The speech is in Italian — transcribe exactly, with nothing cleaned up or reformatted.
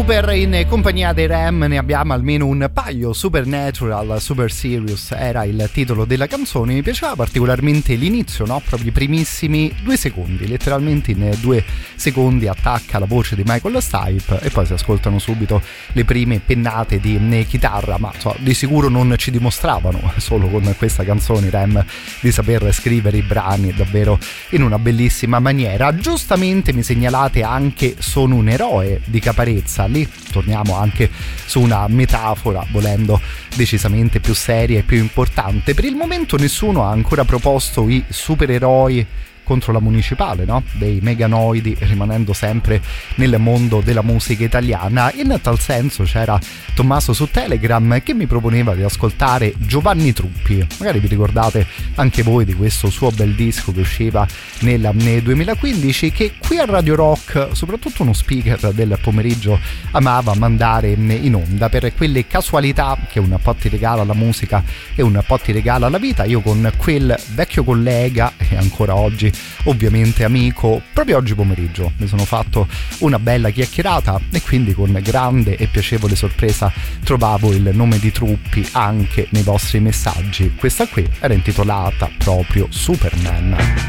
Super in compagnia dei Rem, ne abbiamo almeno un paio. Supernatural, Super Serious era il titolo della canzone. Mi piaceva particolarmente l'inizio, no? Proprio i primissimi due secondi, letteralmente in due secondi attacca la voce di Michael Stipe e poi si ascoltano subito le prime pennate di chitarra, ma so, di sicuro non ci dimostravano solo con questa canzone i Rem di saper scrivere i brani davvero in una bellissima maniera. Giustamente mi segnalate anche Sono un eroe di Caparezza, lì torniamo anche su una metafora volendo decisamente più seria e più importante. Per il momento nessuno ha ancora proposto i supereroi contro la municipale, no? Dei Meganoidi, rimanendo sempre nel mondo della musica italiana. In tal senso c'era Tommaso su Telegram che mi proponeva di ascoltare Giovanni Truppi. Magari vi ricordate anche voi di questo suo bel disco che usciva nel, nel duemilaquindici, che qui a Radio Rock, soprattutto uno speaker del pomeriggio, amava mandare in onda per quelle casualità che un po' ti regala la musica e un po' ti regala la vita. Io con quel vecchio collega e ancora oggi ovviamente amico, proprio oggi pomeriggio mi sono fatto una bella chiacchierata e quindi con grande e piacevole sorpresa trovavo il nome di Truppi anche nei vostri messaggi. Questa qui era intitolata proprio Superman.